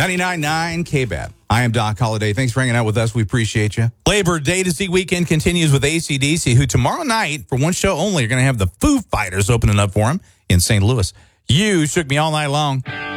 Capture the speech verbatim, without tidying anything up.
ninety-nine point nine K B A T. I am Doc Holliday. Thanks for hanging out with us. We appreciate you. Labor Day to See weekend continues with A C D C, who tomorrow night, for one show only, are going to have the Foo Fighters opening up for them in Saint Louis. You shook me all night long.